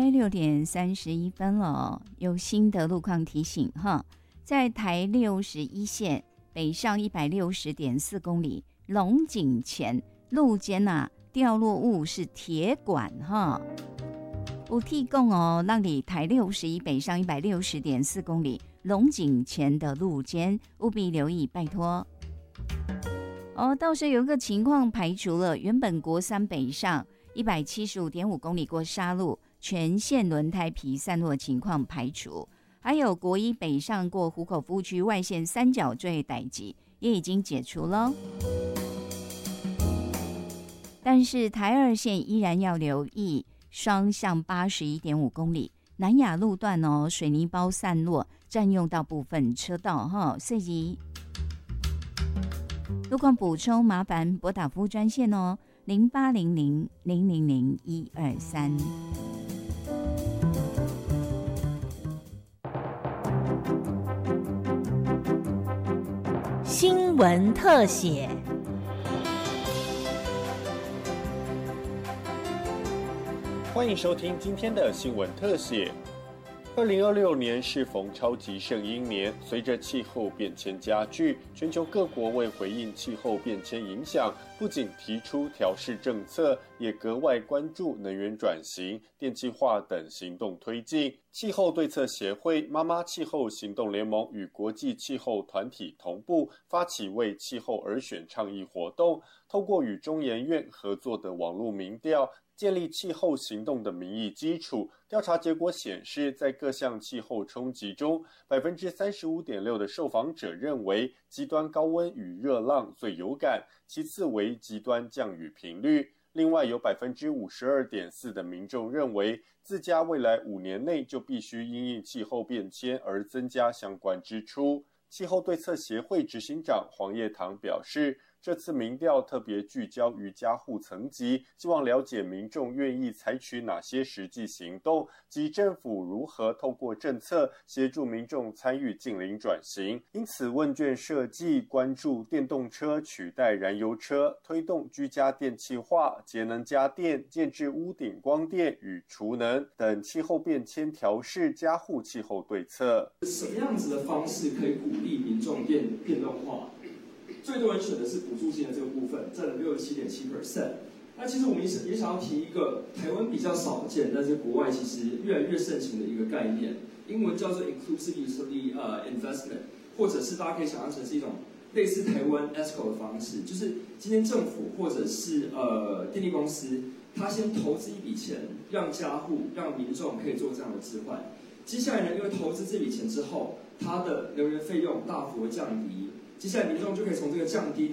6点31了，有新的路况提醒哈，在台61线北上160.4公里龙井前路肩掉落物是铁管哈，有提供让你台61北上160.4公里龙井前的路肩务必留意，拜托。倒是有一个情况排除了，原本国3北上175.5公里过沙路全线轮胎皮散落情况排除，还有国1北上过湖口夫区外线三角锥代际也已经解除了，但是台2线依然要留意双向81.5公里南雅路段水泥包散落占用到部分车道所以路况补充麻烦拨打服务专线0800-000-123。 新闻特写。 欢迎收听今天的新闻特写。2026年适逢超级圣婴年，随着气候变迁加剧，全球各国为回应气候变迁影响，不仅提出调适政策，也格外关注能源转型、电气化等行动推进。气候对策协会、妈妈气候行动联盟与国际气候团体同步发起为气候而选倡议活动，透过与中研院合作的网络民调，建立气候行动的民意基础。调查结果显示，在各项气候冲击中 35.6% 的受访者认为极端高温与热浪最有感，其次为极端降雨频率。另外有 52.4% 的民众认为自家未来5年内就必须因应气候变迁而增加相关支出。气候对策协会执行长黄叶堂表示，这次民调特别聚焦于家户层级，希望了解民众愿意采取哪些实际行动，及政府如何透过政策协助民众参与净零转型。因此问卷设计关注电动车取代燃油车，推动居家电气化、节能家电、建置屋顶光电与储能等气候变迁调适家户气候对策。 什么样子的方式可以鼓励民众电动化？最多人选的是补助金的这个部分，占了67.7%。那其实我们也想要提一个台湾比较少见，但是国外其实越来越盛行的一个概念，英文叫做 inclusive utility investment， 或者是大家可以想象成是一种类似台湾 ESCO 的方式，就是今天政府或者是电力公司，他先投资一笔钱，让家户、让民众可以做这样的置换。接下来呢，因为投资这笔钱之后，它的能源费用大幅的降低。接下来民众就可以从这个降低